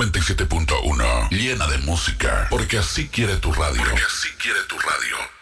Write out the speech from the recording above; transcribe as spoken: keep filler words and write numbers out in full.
noventa y siete punto uno, llena de música, porque así quiere tu radio. Porque así quiere tu radio.